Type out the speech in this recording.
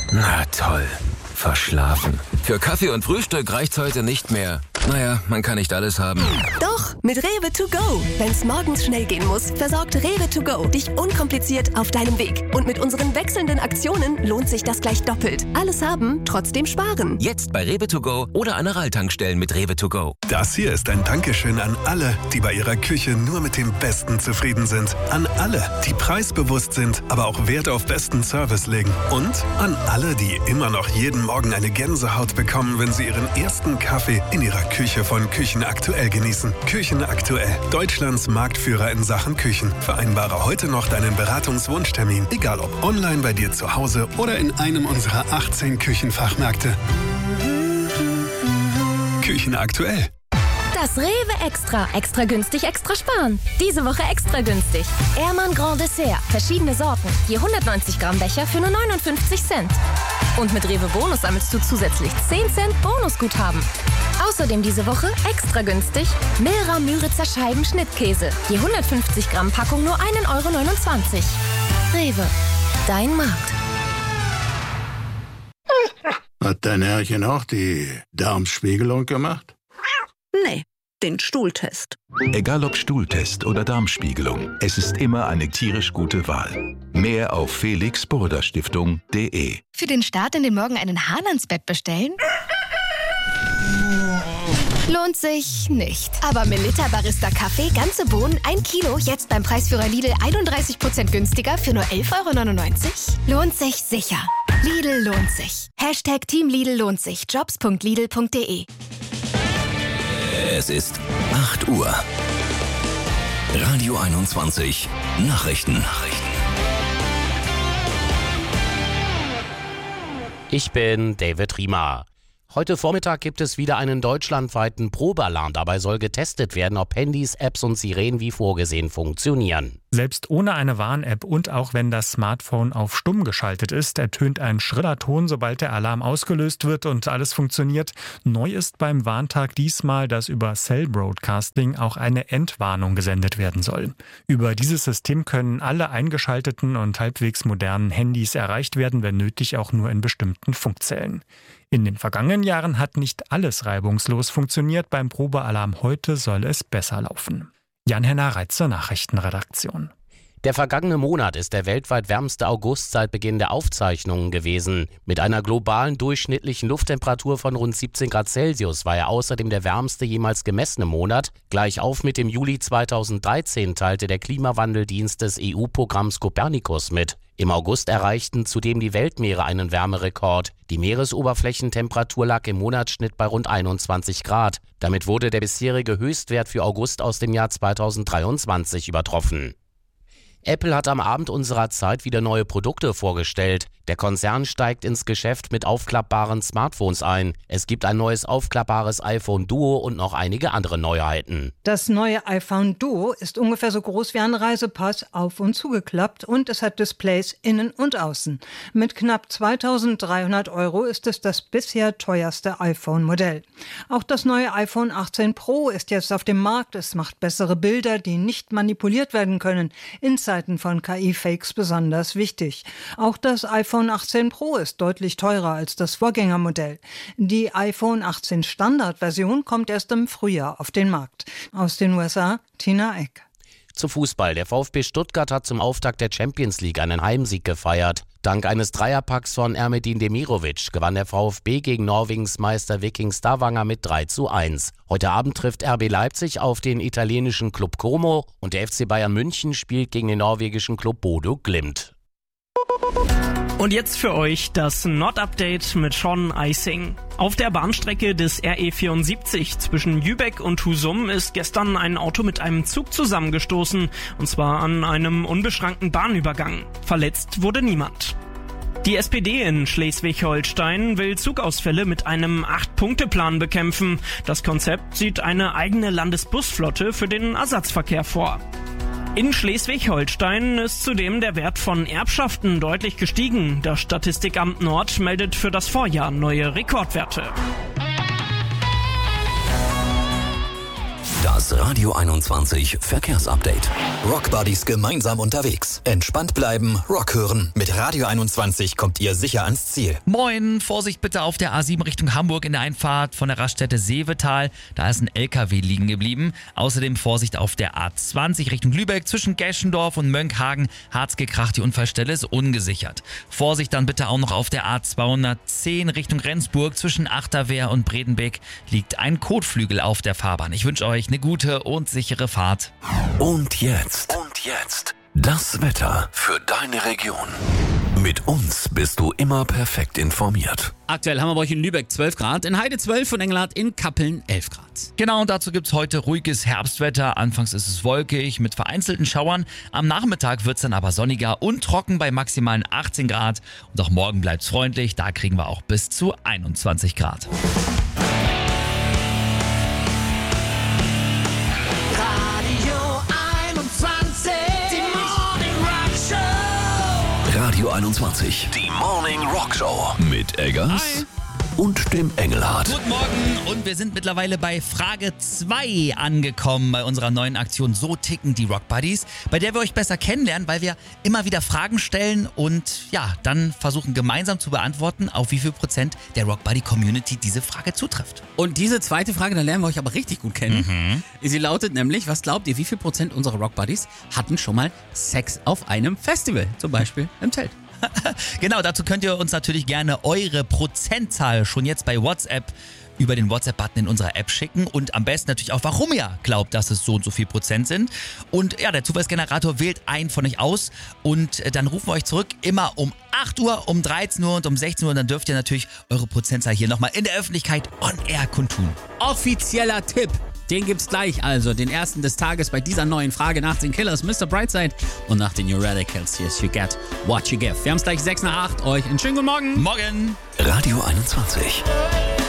Na toll. Verschlafen. Für Kaffee und Frühstück reicht's heute nicht mehr. Naja, man kann nicht alles haben. Doch, mit Rewe to go. Wenn's morgens schnell gehen muss, versorgt Rewe to go dich unkompliziert auf deinem Weg. Und mit unseren wechselnden Aktionen lohnt sich das gleich doppelt. Alles haben, trotzdem sparen. Jetzt bei Rewe to go oder an Aral-Tankstellen mit Rewe to go. Das hier ist ein Dankeschön an alle, die bei ihrer Küche nur mit dem Besten zufrieden sind. An alle, die preisbewusst sind, aber auch Wert auf besten Service legen. Und an alle, die immer noch jeden Morgen eine Gänsehaut bekommen, wenn sie ihren ersten Kaffee in ihrer Küche von Küchen aktuell genießen. Küchen aktuell. Deutschlands Marktführer in Sachen Küchen. Vereinbare heute noch deinen Beratungswunschtermin. Egal ob online bei dir zu Hause oder in einem unserer 18 Küchenfachmärkte. Küchen aktuell. Das Rewe Extra. Extra günstig, extra sparen. Diese Woche extra günstig. Ehrmann Grand Dessert. Verschiedene Sorten. Je 190 Gramm Becher für nur 59 Cent. Und mit Rewe Bonus sammelst du zusätzlich 10 Cent Bonusguthaben. Außerdem diese Woche extra günstig Milra Müritzer Scheiben Schnittkäse. Je 150 Gramm Packung nur 1,29 €. Rewe. Dein Markt. Hat dein Herrchen auch die Darmspiegelung gemacht? Nee, den Stuhltest. Egal ob Stuhltest oder Darmspiegelung, es ist immer eine tierisch gute Wahl. Mehr auf felix-burda-stiftung.de. Für den Start in den Morgen einen Hahn ans Bett bestellen? Lohnt sich nicht. Aber Melitta Barista Kaffee, ganze Bohnen, 1 Kilo, jetzt beim Preisführer Lidl 31% günstiger für nur 11,99 €? Lohnt sich sicher. Lidl lohnt sich. Hashtag Team Lidl lohnt sich. Jobs.lidl.de. Es ist 8 Uhr. Radio 21 Nachrichten. Ich bin David Riemer. Heute Vormittag gibt es wieder einen deutschlandweiten Probealarm. Dabei soll getestet werden, ob Handys, Apps und Sirenen wie vorgesehen funktionieren. Selbst ohne eine Warn-App und auch wenn das Smartphone auf stumm geschaltet ist, ertönt ein schriller Ton, sobald der Alarm ausgelöst wird und alles funktioniert. Neu ist beim Warntag diesmal, dass über Cell Broadcasting auch eine Entwarnung gesendet werden soll. Über dieses System können alle eingeschalteten und halbwegs modernen Handys erreicht werden, wenn nötig auch nur in bestimmten Funkzellen. In den vergangenen Jahren hat nicht alles reibungslos funktioniert. Beim Probealarm heute soll es besser laufen. Jan-Henner Reitzer, Nachrichtenredaktion. Der vergangene Monat ist der weltweit wärmste August seit Beginn der Aufzeichnungen gewesen. Mit einer globalen durchschnittlichen Lufttemperatur von rund 17 Grad Celsius war er außerdem der wärmste jemals gemessene Monat. Gleich auf mit dem Juli 2013 teilte der Klimawandeldienst des EU-Programms Copernicus mit. Im August erreichten zudem die Weltmeere einen Wärmerekord. Die Meeresoberflächentemperatur lag im Monatsschnitt bei rund 21 Grad. Damit wurde der bisherige Höchstwert für August aus dem Jahr 2023 übertroffen. Apple hat am Abend unserer Zeit wieder neue Produkte vorgestellt. Der Konzern steigt ins Geschäft mit aufklappbaren Smartphones ein. Es gibt ein neues aufklappbares iPhone Duo und noch einige andere Neuheiten. Das neue iPhone Duo ist ungefähr so groß wie ein Reisepass, auf- und zugeklappt, und es hat Displays innen und außen. Mit knapp 2.300 € ist es das bisher teuerste iPhone-Modell. Auch das neue iPhone 18 Pro ist jetzt auf dem Markt. Es macht bessere Bilder, die nicht manipuliert werden können. In Zeiten von KI-Fakes besonders wichtig. Auch das iPhone 18 Pro ist deutlich teurer als das Vorgängermodell. Die iPhone 18 Standardversion kommt erst im Frühjahr auf den Markt. Aus den USA, Tina Eck. Zu Fußball. Der VfB Stuttgart hat zum Auftakt der Champions League einen Heimsieg gefeiert. Dank eines Dreierpacks von Ermedin Demirovic gewann der VfB gegen Norwegens Meister Viking Stavanger mit 3:1. Heute Abend trifft RB Leipzig auf den italienischen Club Como und der FC Bayern München spielt gegen den norwegischen Club Bodø Glimt. Und jetzt für euch das Nord-Update mit Sean Eising. Auf der Bahnstrecke des RE74 zwischen Lübeck und Husum ist gestern ein Auto mit einem Zug zusammengestoßen, und zwar an einem unbeschrankten Bahnübergang. Verletzt wurde niemand. Die SPD in Schleswig-Holstein will Zugausfälle mit einem 8-Punkte-Plan bekämpfen. Das Konzept sieht eine eigene Landesbusflotte für den Ersatzverkehr vor. In Schleswig-Holstein ist zudem der Wert von Erbschaften deutlich gestiegen. Das Statistikamt Nord meldet für das Vorjahr neue Rekordwerte. Das Radio 21 Verkehrsupdate. Rock Buddies gemeinsam unterwegs. Entspannt bleiben, Rock hören. Mit Radio 21 kommt ihr sicher ans Ziel. Moin, Vorsicht bitte auf der A7 Richtung Hamburg in der Einfahrt von der Raststätte Seevetal. Da ist ein LKW liegen geblieben. Außerdem Vorsicht auf der A20 Richtung Lübeck zwischen Geschendorf und Mönckehagen. Harz gekracht, die Unfallstelle ist ungesichert. Vorsicht dann bitte auch noch auf der A210 Richtung Rendsburg zwischen Achterwehr und Bredenbeck liegt ein Kotflügel auf der Fahrbahn. Ich wünsche euch eine gute und sichere Fahrt. Und jetzt das Wetter für deine Region. Mit uns bist du immer perfekt informiert. Aktuell haben wir bei euch in Lübeck 12 Grad, in Heide 12 und Engelhardt in Kappeln 11 Grad. Genau, und dazu gibt's heute ruhiges Herbstwetter. Anfangs ist es wolkig mit vereinzelten Schauern. Am Nachmittag wird's dann aber sonniger und trocken bei maximalen 18 Grad. Und auch morgen bleibt's freundlich, da kriegen wir auch bis zu 21 Grad. Radio 21, die Morning Rock Show mit Eggers und dem Engelhardt. Guten Morgen und wir sind mittlerweile bei Frage 2 angekommen bei unserer neuen Aktion So ticken die Rock Buddies, bei der wir euch besser kennenlernen, weil wir immer wieder Fragen stellen und ja, dann versuchen gemeinsam zu beantworten, auf wie viel Prozent der Rock Buddy Community diese Frage zutrifft. Und diese zweite Frage, da lernen wir euch aber richtig gut kennen. Sie lautet nämlich, was glaubt ihr, wie viel Prozent unserer Rock Buddies hatten schon mal Sex auf einem Festival, zum Beispiel im Zelt? Genau, dazu könnt ihr uns natürlich gerne eure Prozentzahl schon jetzt bei WhatsApp über den WhatsApp-Button in unserer App schicken und am besten natürlich auch, warum ihr glaubt, dass es so und so viel Prozent sind. Und ja, der Zufallsgenerator wählt einen von euch aus und dann rufen wir euch zurück, immer um 8 Uhr, um 13 Uhr und um 16 Uhr. Und dann dürft ihr natürlich eure Prozentzahl hier nochmal in der Öffentlichkeit on air kundtun. Offizieller Tipp. Den gibt's gleich, also den ersten des Tages bei dieser neuen Frage nach den Killers, Mr. Brightside und nach den New Radicals. Yes, you get what you give. Wir haben's gleich 6 nach 8. Euch einen schönen guten Morgen. Morgen. Radio 21.